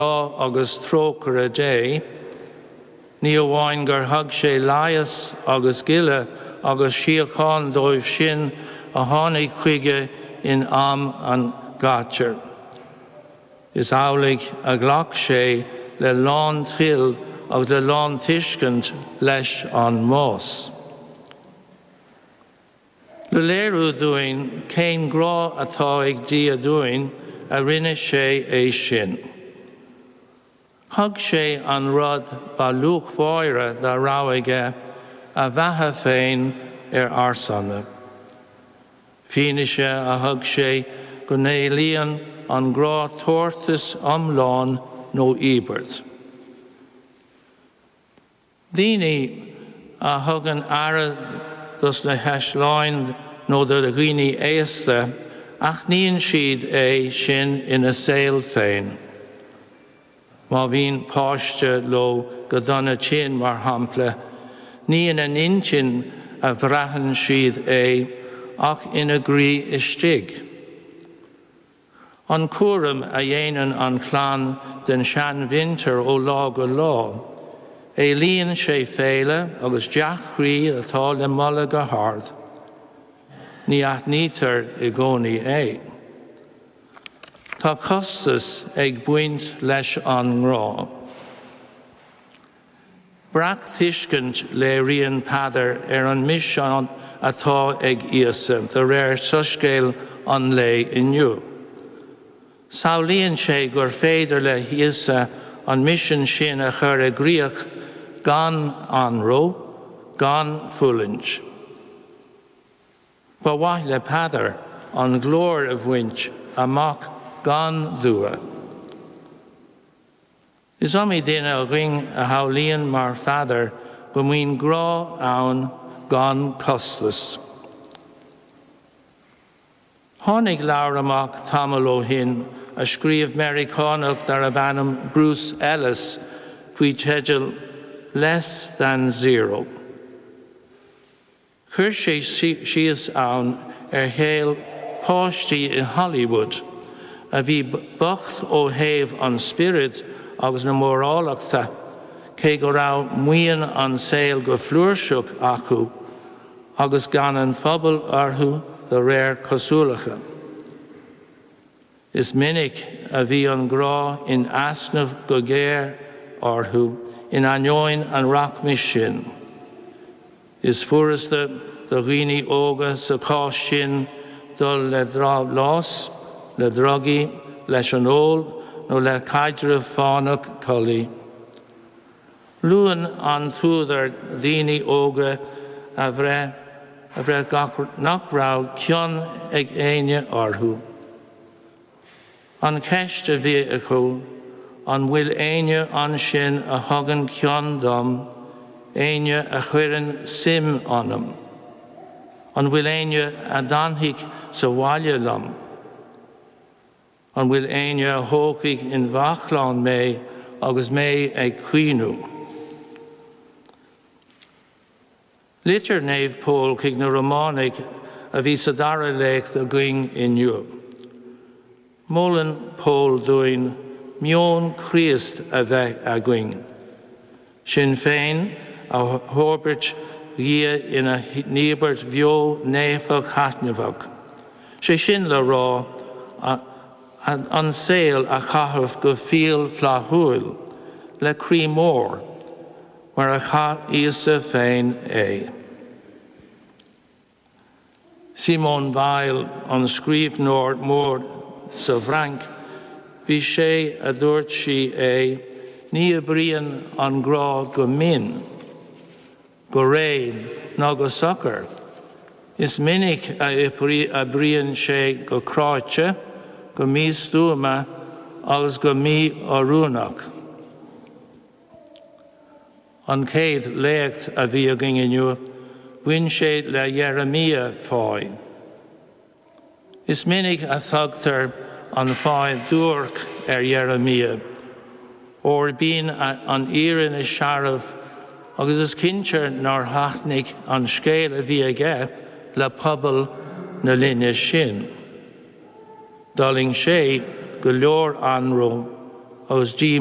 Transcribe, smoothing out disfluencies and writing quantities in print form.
agus trócar a dé, ní amháin gur thug sé laias agus gile agus síocháin dóibh sin a tháinig chuige in am an gátear. Is amhlaigh a ghlach sé le lán trill agus le lán tuiscint leis an más. Le léirú dúin céim grá atá ag dí a dúin a rinne sé é sin. Thug sé an rud ba luachmhaire dá ráige a bheithe féin arsanna. Fíne sé a thug sé go néilíonn an grá tuairteas amláin nó íbert. Daoine a thugann aire dus na heisleáin nó do a ghuine éasta ach níonn siad é sin ina saoil féin. Má bhíonn páiste lo go donna tin mar hampla, ní ina nintin a bhreathann siad é ach ina grí istigh. An cuaram a dhéanann an chlann den sean vinter ó lá go lá, é líonn sé féile agus deachrí atá le molla go hard. Ní aithnítar I gcónaí é. Tá costas ag buint leis an ngrá. Brach tuiscint le rion padar an mission atá ag íosa, de réir tuiscéil an lé inniu. Saolíonn sé gur féidir le íosa an mission sin a chur a gríoch gan anró, gan fulinch. Ba waith le padar an glór a bhaint amach gan dhua. Is amí duine a ring a haolíonn mar fadar go muoin grá ann gan costas. Tháinig leabhar amach tamil ó shin a scríomh Americánach dar a bhanam Bruce Ellis faoi teitl Less Than Zero. Chuir sé síos ann héal páistí I Hollywood a bhí bocht ó thaobh an spirit agus na mórálachta cé go raibh muoin an saoil go flúirseach acu agus gan an phobal orthu de réir cosúlacha. Is minic a bhí an grá in asnamh go géir orthu in aineoin an rachmis sin. Is fuarasta do ghuine óga sa cá sin dul le drá lás, le drogaí, leis an ól, nó le caidre fánach colaí. Luan an túdar daoine óga a bhreith nach raibh cion ag aine orthu. An ceiste bhí acu, an bhfuil aine an sin a thugann cion dom, aine a chuireann sim anam. An bhfuil aine a danthigh sa bhaile lom. An bhfuil aine a thócaigh in bhachlán mé agus mé ag cuinú. Litir néamh Pól chuig na Románaigh a bhí sa dara lécht a going inniu. Mólann Pól dúin mion Christ a bheith a going. Sin féin a thóbairt dhia ina níobairt bheo néfach hatneamhach. Sé sin le rá an saoil a chathmh go fial flathúil le crí mór mar a cha íosa féin é. Simón Weil an scríbhneoir mór sa bhranc, bhí sé a dúirt sí é ní a bríonn an grá go min, go réin ná go sochar. Is minic a bríonn sé go cráite, go mí stúma agus go mí orúnach. An céad léacht a bhí a ginginiu, bhain sé le Jeremia fáin. Is minic a thugtar an fáin dúrc Jeremia, or bín an írin is searamh agus is cinsear nar haithnig an scéal a bhí aige le pobal na linne sin. Daling sé go leor anró os G